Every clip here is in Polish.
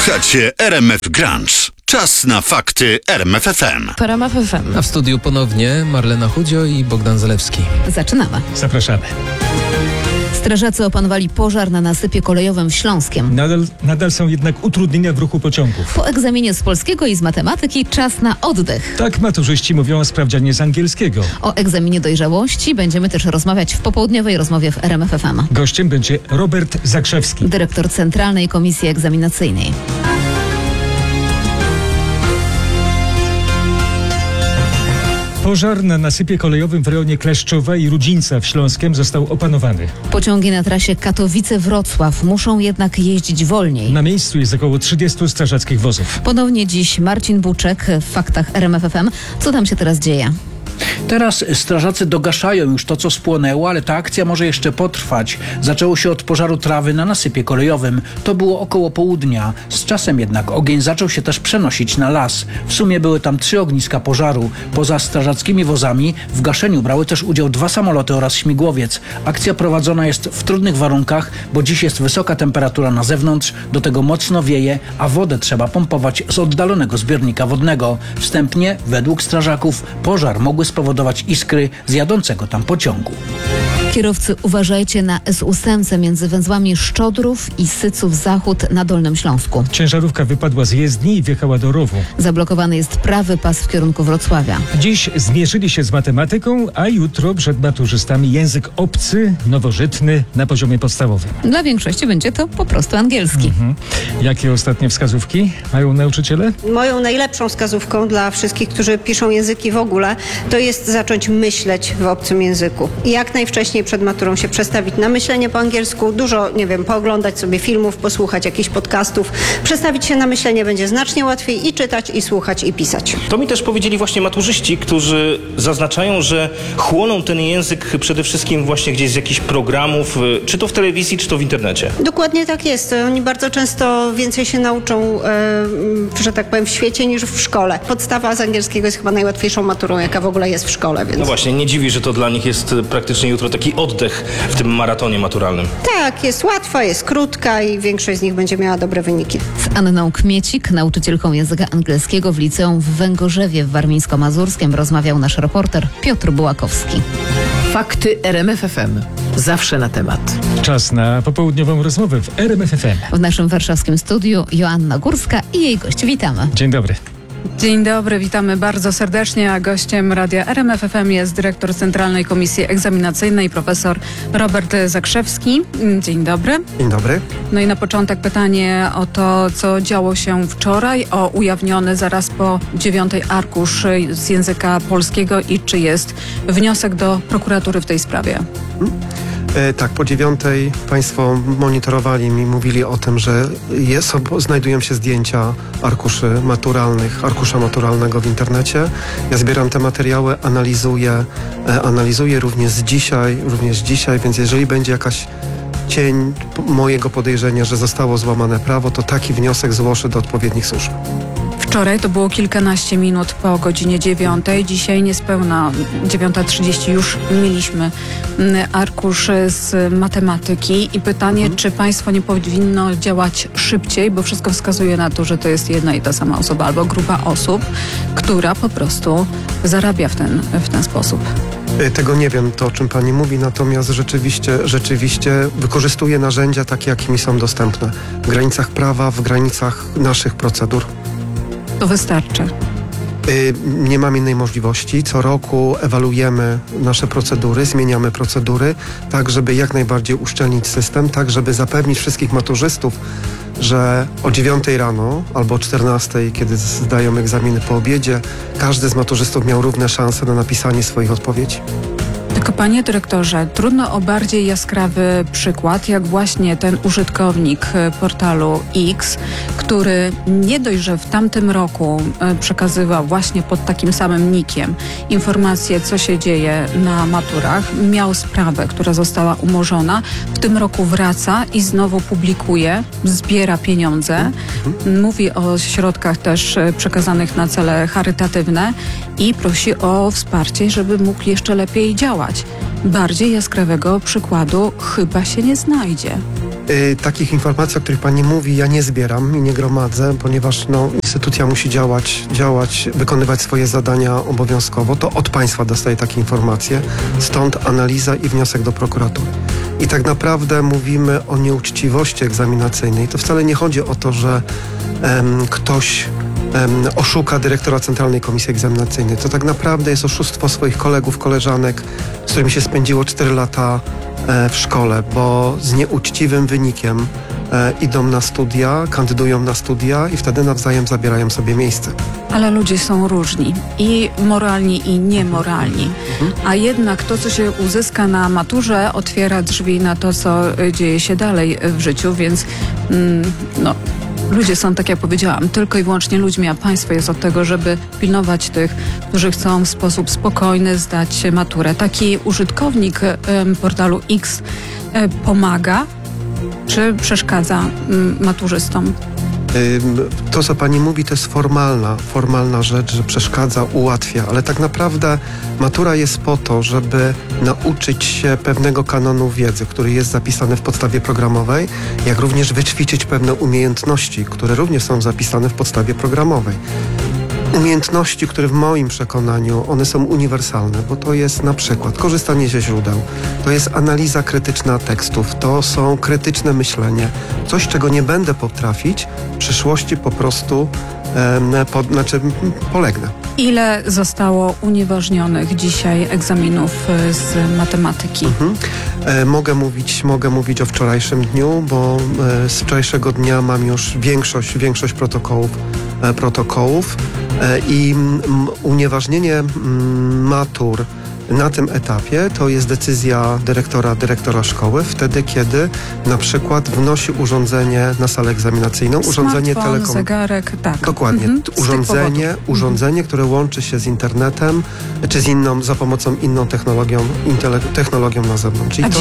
Słuchacie RMF Grunge. Czas na fakty RMF FM. RMF FM. A w studiu ponownie Marlena Chudzio i Bogdan Zalewski. Zaczynamy. Zapraszamy. Strażacy opanowali pożar na nasypie kolejowym w Śląskiem. Nadal są jednak utrudnienia w ruchu pociągów. Po egzaminie z polskiego i z matematyki czas na oddech. Tak maturzyści mówią o sprawdzianie z angielskiego. O egzaminie dojrzałości będziemy też rozmawiać w popołudniowej rozmowie w RMF FM. Gościem będzie Robert Zakrzewski, dyrektor Centralnej Komisji Egzaminacyjnej. Pożar na nasypie kolejowym w rejonie Kleszczowa i Rudzińca w Śląskiem został opanowany. Pociągi na trasie Katowice-Wrocław muszą jednak jeździć wolniej. Na miejscu jest około 30 strażackich wozów. Ponownie dziś Marcin Buczek w faktach RMF FM. Co tam się teraz dzieje? Teraz strażacy dogaszają już to, co spłonęło, ale ta akcja może jeszcze potrwać. Zaczęło się od pożaru trawy na nasypie kolejowym. To było około południa. Z czasem jednak ogień zaczął się też przenosić na las. W sumie były tam 3 ogniska pożaru. Poza strażackimi wozami w gaszeniu brały też udział 2 samoloty oraz śmigłowiec. Akcja prowadzona jest w trudnych warunkach, bo dziś jest wysoka temperatura na zewnątrz, do tego mocno wieje, a wodę trzeba pompować z oddalonego zbiornika wodnego. Wstępnie, według strażaków, pożar mogły spowodować iskry z jadącego tam pociągu. Kierowcy, uważajcie na S8 między węzłami Szczodrów i Syców-Zachód na Dolnym Śląsku. Ciężarówka wypadła z jezdni i wjechała do rowu. Zablokowany jest prawy pas w kierunku Wrocławia. Dziś zmierzyli się z matematyką, a jutro przed maturzystami język obcy, nowożytny na poziomie podstawowym. Dla większości będzie to po prostu angielski. Jakie ostatnie wskazówki mają nauczyciele? Moją najlepszą wskazówką dla wszystkich, którzy piszą języki w ogóle, to jest zacząć myśleć w obcym języku. I jak najwcześniej przed maturą się przestawić na myślenie po angielsku, dużo, pooglądać sobie filmów, posłuchać jakichś podcastów. Przestawić się na myślenie będzie znacznie łatwiej i czytać, i słuchać, i pisać. To mi też powiedzieli właśnie maturzyści, którzy zaznaczają, że chłoną ten język przede wszystkim właśnie gdzieś z jakichś programów, czy to w telewizji, czy to w internecie. Dokładnie tak jest. Oni bardzo często więcej się nauczą, że tak powiem, w świecie niż w szkole. Podstawa z angielskiego jest chyba najłatwiejszą maturą, jaka w ogóle jest w szkole. Więc... No właśnie, nie dziwi, że to dla nich jest praktycznie jutro taki oddech w tym maratonie maturalnym. Tak, jest łatwa, jest krótka i większość z nich będzie miała dobre wyniki. Z Anną Kmiecik, nauczycielką języka angielskiego w liceum w Węgorzewie w Warmińsko-Mazurskim, rozmawiał nasz reporter Piotr Bułakowski. Fakty RMF FM. Zawsze na temat. Czas na popołudniową rozmowę w RMF FM. W naszym warszawskim studiu Joanna Górska i jej gość. Witamy. Dzień dobry. Dzień dobry, witamy bardzo serdecznie, a gościem Radia RMF FM jest dyrektor Centralnej Komisji Egzaminacyjnej, profesor Robert Zakrzewski. Dzień dobry. Dzień dobry. No i na początek pytanie o to, co działo się wczoraj, o ujawniony zaraz po 9 arkusz z języka polskiego i czy jest wniosek do prokuratury w tej sprawie? Tak, po 9 Państwo monitorowali mi, mówili o tym, że znajdują się zdjęcia arkusza maturalnego w internecie. Ja zbieram te materiały, analizuję również dzisiaj, więc jeżeli będzie jakaś cień mojego podejrzenia, że zostało złamane prawo, to taki wniosek złożę do odpowiednich służb. Wczoraj to było kilkanaście minut po godzinie 9. Dzisiaj niespełna 9:30 już mieliśmy arkusz z matematyki i pytanie, czy państwo nie powinno działać szybciej, bo wszystko wskazuje na to, że to jest jedna i ta sama osoba albo grupa osób, która po prostu zarabia w ten sposób. Tego nie wiem, to o czym pani mówi, natomiast rzeczywiście wykorzystuje narzędzia takie, jakimi są dostępne. W granicach prawa, w granicach naszych procedur. To wystarczy. Nie mam innej możliwości. Co roku ewaluujemy nasze procedury, zmieniamy procedury, tak żeby jak najbardziej uszczelnić system, tak żeby zapewnić wszystkich maturzystów, że o 9 rano albo o 14, kiedy zdają egzaminy po obiedzie, każdy z maturzystów miał równe szanse na napisanie swoich odpowiedzi. Tylko panie dyrektorze, trudno o bardziej jaskrawy przykład, jak właśnie ten użytkownik portalu X, który nie dość, że w tamtym roku przekazywał właśnie pod takim samym nickiem informacje, co się dzieje na maturach, miał sprawę, która została umorzona, w tym roku wraca i znowu publikuje, zbiera pieniądze, mówi o środkach też przekazanych na cele charytatywne i prosi o wsparcie, żeby mógł jeszcze lepiej działać. Bardziej jaskrawego przykładu chyba się nie znajdzie. Takich informacji, o których pani mówi, ja nie zbieram i nie gromadzę, ponieważ instytucja musi działać, wykonywać swoje zadania obowiązkowo. To od państwa dostaje takie informacje, stąd analiza i wniosek do prokuratury. I tak naprawdę mówimy o nieuczciwości egzaminacyjnej. To wcale nie chodzi o to, że ktoś oszuka dyrektora Centralnej Komisji Egzaminacyjnej. To tak naprawdę jest oszustwo swoich kolegów, koleżanek, z którymi się spędziło 4 lata w szkole, bo z nieuczciwym wynikiem idą na studia, kandydują na studia i wtedy nawzajem zabierają sobie miejsce. Ale ludzie są różni. I moralni, i niemoralni. A jednak to, co się uzyska na maturze, otwiera drzwi na to, co dzieje się dalej w życiu, więc ludzie są, tak jak powiedziałam, tylko i wyłącznie ludźmi, a państwo jest od tego, żeby pilnować tych, którzy chcą w sposób spokojny zdać maturę. Taki użytkownik portalu X pomaga, czy przeszkadza maturzystom? To, co pani mówi, to jest formalna rzecz, że przeszkadza, ułatwia, ale tak naprawdę matura jest po to, żeby nauczyć się pewnego kanonu wiedzy, który jest zapisany w podstawie programowej, jak również wyćwiczyć pewne umiejętności, które również są zapisane w podstawie programowej. Umiejętności, które w moim przekonaniu, one są uniwersalne, bo to jest na przykład korzystanie ze źródeł, to jest analiza krytyczna tekstów, to są krytyczne myślenie. Coś, czego nie będę potrafić, w przyszłości po prostu polegnę. Ile zostało unieważnionych dzisiaj egzaminów z matematyki? Mogę mówić o wczorajszym dniu, bo z wczorajszego dnia mam już większość protokołów i unieważnienie matur na tym etapie to jest decyzja dyrektora szkoły, wtedy kiedy na przykład wnosi urządzenie na salę egzaminacyjną, urządzenie telekom. Zegarek, tak. Dokładnie. Urządzenie, które łączy się z internetem, czy za pomocą inną technologią na zewnątrz. Czyli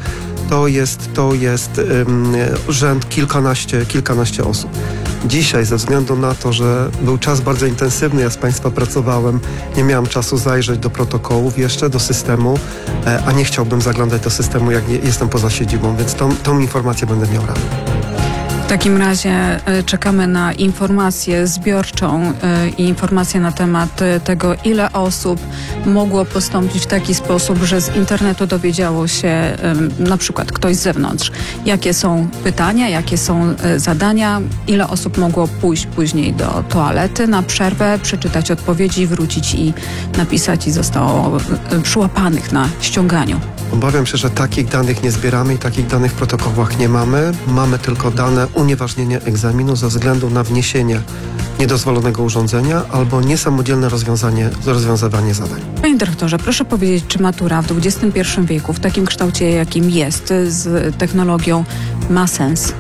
to jest rzęd kilkanaście osób. Dzisiaj, ze względu na to, że był czas bardzo intensywny, ja z państwa pracowałem, nie miałem czasu zajrzeć do protokołów jeszcze, do systemu, a nie chciałbym zaglądać do systemu, jak jestem poza siedzibą, więc tą informację będę miał rano. W takim razie czekamy na informację zbiorczą i informację na temat tego, ile osób mogło postąpić w taki sposób, że z internetu dowiedziało się na przykład ktoś z zewnątrz, jakie są pytania, jakie są zadania, ile osób mogło pójść później do toalety na przerwę, przeczytać odpowiedzi, wrócić i napisać i zostało przyłapanych na ściąganiu. Obawiam się, że takich danych nie zbieramy i takich danych w protokołach nie mamy. Mamy tylko dane unieważnienie egzaminu ze względu na wniesienie niedozwolonego urządzenia albo niesamodzielne rozwiązywanie zadań. Panie dyrektorze, proszę powiedzieć, czy matura w XXI wieku w takim kształcie, jakim jest, z technologią ma sens?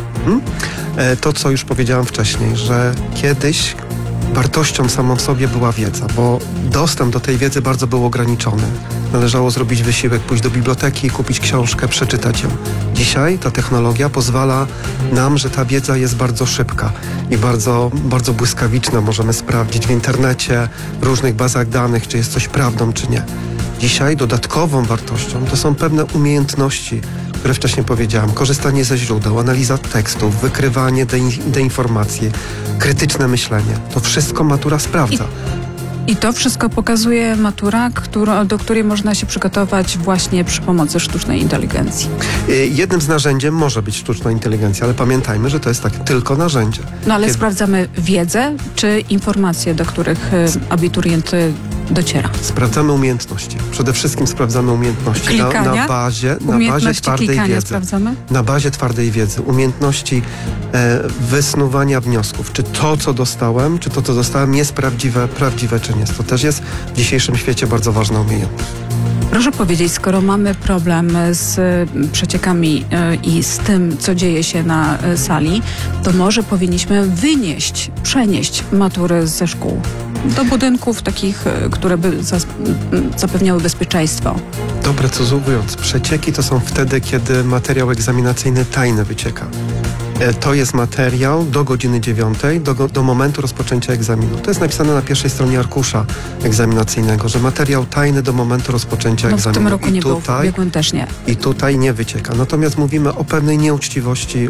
To, co już powiedziałam wcześniej, że kiedyś wartością samą w sobie była wiedza, bo dostęp do tej wiedzy bardzo był ograniczony. Należało zrobić wysiłek, pójść do biblioteki, kupić książkę, przeczytać ją. Dzisiaj ta technologia pozwala nam, że ta wiedza jest bardzo szybka i bardzo, bardzo błyskawiczna. Możemy sprawdzić w internecie, w różnych bazach danych, czy jest coś prawdą, czy nie. Dzisiaj dodatkową wartością to są pewne umiejętności, które wcześniej powiedziałam. Korzystanie ze źródeł, analiza tekstów, wykrywanie deinformacji, krytyczne myślenie. To wszystko matura sprawdza. I to wszystko pokazuje matura, do której można się przygotować właśnie przy pomocy sztucznej inteligencji. Jednym z narzędzi może być sztuczna inteligencja, ale pamiętajmy, że to jest tylko narzędzie. No ale sprawdzamy wiedzę czy informacje, do których abiturient dociera? Sprawdzamy umiejętności. Przede wszystkim sprawdzamy umiejętności klikania? na bazie twardej wiedzy. Sprawdzamy? Na bazie twardej wiedzy. Umiejętności wysnuwania wniosków. Czy to, co dostałem, jest prawdziwe, czy nie. To też jest w dzisiejszym świecie bardzo ważna umiejętność. Proszę powiedzieć, skoro mamy problem z przeciekami i z tym, co dzieje się na sali, to może powinniśmy przenieść matury ze szkół do budynków takich, które by zapewniały bezpieczeństwo. To precyzując, przecieki to są wtedy, kiedy materiał egzaminacyjny tajny wycieka. To jest materiał do godziny 9, do momentu rozpoczęcia egzaminu. To jest napisane na pierwszej stronie arkusza egzaminacyjnego, że materiał tajny do momentu rozpoczęcia No, egzaminu. w tym roku nie było, w ubiegłym też nie. I tutaj nie wycieka. Natomiast mówimy o pewnej nieuczciwości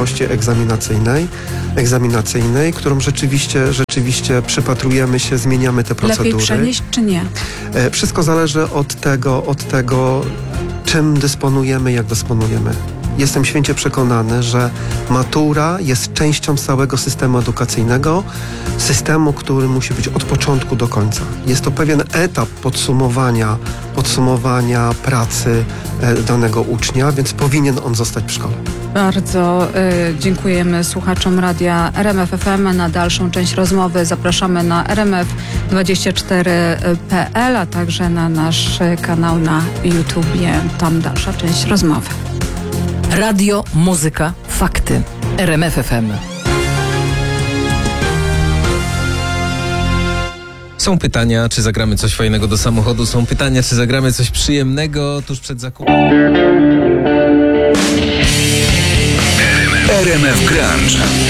egzaminacyjnej, którą rzeczywiście przypatrujemy się, zmieniamy te procedury. Lepiej przenieść czy nie? Wszystko zależy od tego, czym dysponujemy, jak dysponujemy. Jestem święcie przekonany, że matura jest częścią całego systemu edukacyjnego, systemu, który musi być od początku do końca. Jest to pewien etap podsumowania pracy danego ucznia, więc powinien on zostać w szkole. Bardzo dziękujemy słuchaczom radia RMF FM. Na dalszą część rozmowy zapraszamy na rmf24.pl, a także na nasz kanał na YouTubie. Tam dalsza część rozmowy. Radio, muzyka, fakty. RMF FM. Są pytania, czy zagramy coś fajnego do samochodu. Są pytania, czy zagramy coś przyjemnego tuż przed zakupem. RMF Grunge.